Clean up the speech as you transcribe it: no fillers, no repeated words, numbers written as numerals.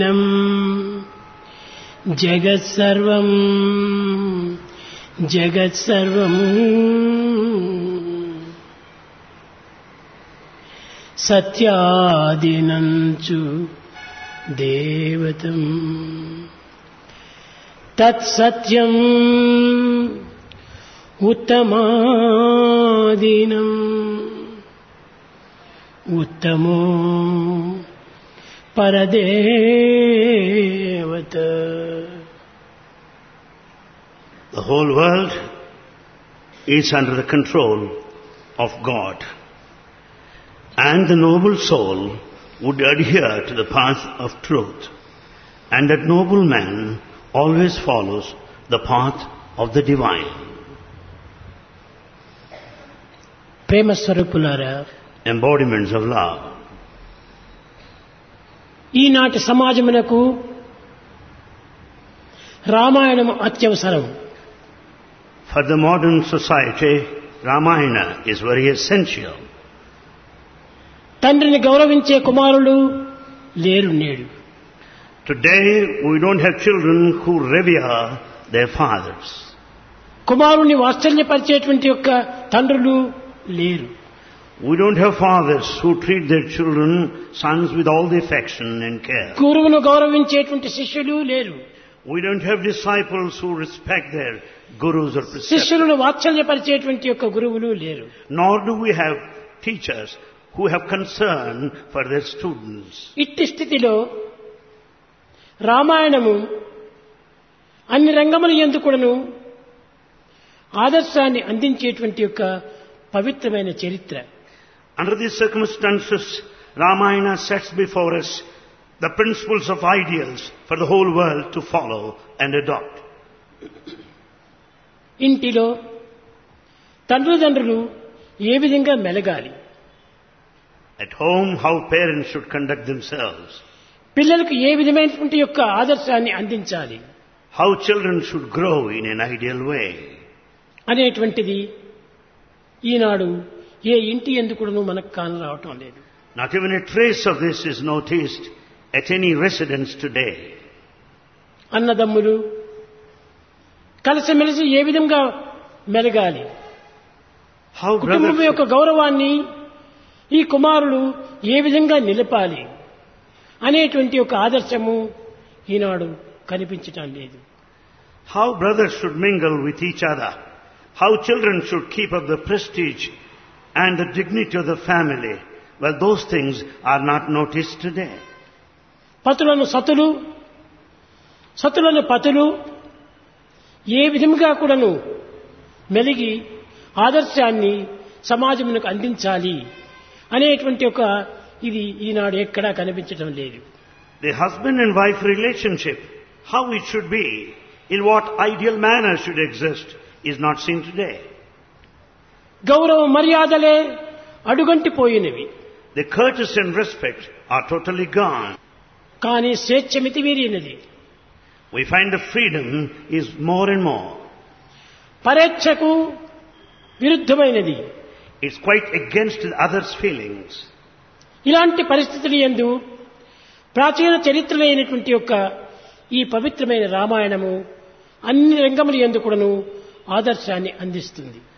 జగత్సర్వం జగత్సర్వం సత్యాదినంచు దేవతం తత్సత్యం ఉత్తమాదీనం ఉత్తమో పరదేవత. The whole world is under the control of God, and the noble soul would adhere to the path of truth, and that noble man always follows the path of the divine. ప్రేమ స్వరూపులారా, Embodiments of love. ఈనాటి సమాజమునకు రామాయణం అత్యవసరం. For the modern society, Ramayana is very essential. తండ్రిని గౌరవించే కుమారులు లేరు నేడు. Today we don't have children who revere their fathers. కుమారుని వాత్సల్యపరిచేటువంటి యొక్క తండ్రులు లేరు. We don't have fathers who treat their children, sons, with all the affection and care. గురువును గౌరవించేటువంటి శిష్యులు లేరు. We don't have disciples who respect their gurus or preceptors. శిష్యులను వాత్సల్యపరిచేటువంటి యొక్క గురువులు లేరు. Nor do we have teachers who have concern for their students. ఇట్టి స్థితిలో రామాయణము అన్ని రంగముల యందు కూడాను ఆదర్శాన్ని అందించేటువంటి యొక్క పవిత్రమైన చరిత్ర. Under these circumstances, Ramayana sets before us the principles of ideals for the whole world to follow and adopt. ఇంటిలో తల్లిదండ్రులు ఏ విధంగా మెలగాలి, At home, how parents should conduct themselves, పిల్లలకు ఏ విధమైనటువంటి యొక్క ఆదర్శాన్ని అందించాలి, how children should grow in an ideal way, అనేటువంటిది ఈనాడు ఏ ఇంటి యందు కూడాను మనకు కానరావటం లేదు. not even a trace of this is noticed at any residence today. అన్నదమ్ములు కలిసిమెలిసి ఏ విధంగా మెలగాలి, How కుటుంబం brothers, యొక్క గౌరవాన్ని ఈ కుమారులు ఏ విధంగా నిలపాలి అనేటువంటి ఒక ఆదర్శము ఈనాడు కనిపించటం లేదు. how brothers should mingle with each other, how children should keep up the prestige and the dignity of the family. Well, those things are not noticed today. పతులను సతులు, సతులను పతులు ఏ విధంగా కూడాను మెలిగి ఆదర్శాన్ని సమాజమునకు అందించాలి అనేటువంటి ఒక ఇది ఈనాడు ఎక్కడా కనిపించడం లేదు. The husband and wife relationship, how it should be, in what ideal manner should exist, is not seen today. గౌరవ మర్యాదలే అడుగంటిపోయినవి. The courtesy and respect are totally gone. కానీ స్వేచ్ఛ మితిమీరినది. We find the freedom is more and more. పరేచ్ఛకు విరుద్ధమైనది. It's quite against the other's feelings. ఇలాంటి పరిస్థితుల యందు ప్రాచీన చరిత్రలైనటువంటి యొక్క ఈ పవిత్రమైన రామాయణము అన్ని రంగముల యందు కూడాను ఆదర్శాన్ని అందిస్తుంది.